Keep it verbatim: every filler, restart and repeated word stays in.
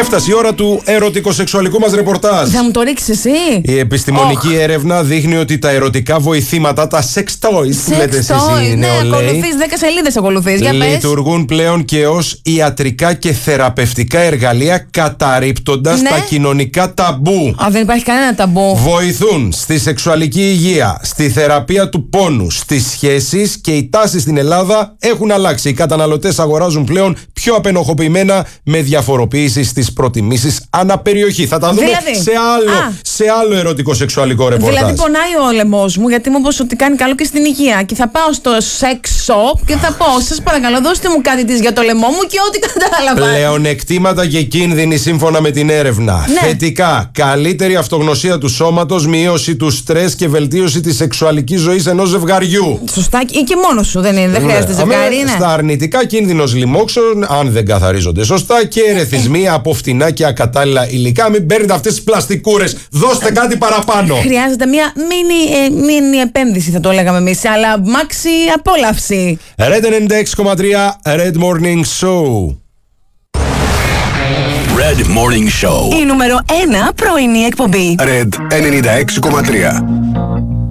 Έφτασε η ώρα του ερωτικοσεξουαλικού μας ρεπορτάζ. Θα μου το ρίξεις εσύ? Η επιστημονική oh. έρευνα δείχνει ότι τα ερωτικά βοηθήματα, τα sex toys που λέτε εσείς οι ναι, νεολαίοι, ακολουθείς, δέκα σελίδες ακολουθείς, για πες. Λειτουργούν πλέον και ως ιατρικά και θεραπευτικά εργαλεία, καταρρίπτοντας ναι. τα κοινωνικά ταμπού. Α, δεν υπάρχει κανένα ταμπού. Βοηθούν στη σεξουαλική υγεία, στη θεραπεία του πόνου, στις σχέσεις, και οι τάσεις στην Ελλάδα έχουν αλλάξει. Οι καταναλωτές αγοράζουν πλέον πιο απενοχοποιημένα, με διαφοροποίηση στις προτιμήσεις αναπεριοχή. Θα τα δούμε δηλαδή, σε, άλλο, σε άλλο ερωτικό σεξουαλικό ρεπορτάζ. Δηλαδή πονάει ο λαιμός μου, γιατί μου είπες ότι κάνει καλό και στην υγεία. Και θα πάω στο sex shop και θα πω, σας παρακαλώ δώστε μου κάτι της για το λαιμό μου και ό,τι κατάλαβα. Πλεονεκτήματα και κίνδυνοι σύμφωνα με την έρευνα. Ναι. Θετικά, καλύτερη αυτογνωσία του σώματος, μείωση του στρες και βελτίωση της σεξουαλικής ζωής ενός ζευγαριού. Σωστά, ή και μόνος σου, δεν είναι, δεν ναι. χρειάζεται ζευγάρι. Ναι. Στα αρνητικά, κίνδυνος λοιμόξεων, αν δεν καθαρίζονται σωστά, και ερεθισμοί από φτηνά και ακατάλληλα υλικά. Μην παίρνετε αυτές τις πλαστικούρες. Δώστε κάτι παραπάνω. Χρειάζεται μια μίνι, ε, μίνι επένδυση, θα το λέγαμε εμείς, αλλά μάξι απόλαυση. Red ενενήντα έξι κόμμα τρία Red Morning Show. Red Morning Show. Η νούμερο ένα πρωινή εκπομπή. Red ενενήντα έξι κόμμα τρία.